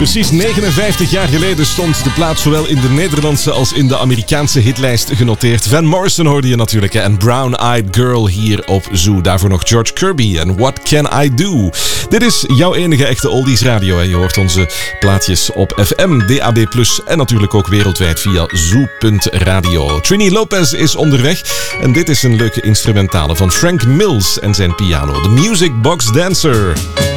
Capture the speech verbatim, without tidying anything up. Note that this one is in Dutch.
Precies negenenvijftig jaar geleden stond de plaat zowel in de Nederlandse als in de Amerikaanse hitlijst genoteerd. Van Morrison hoorde je natuurlijk, hè? En Brown Eyed Girl hier op Zoo. Daarvoor nog George Kirby en What Can I Do? Dit is jouw enige echte oldies radio. Hè? Je hoort onze plaatjes op F M, D A B plus, en natuurlijk ook wereldwijd via zoo punt radio. Trini Lopez is onderweg en dit is een leuke instrumentale van Frank Mills en zijn piano. The Music Box Dancer.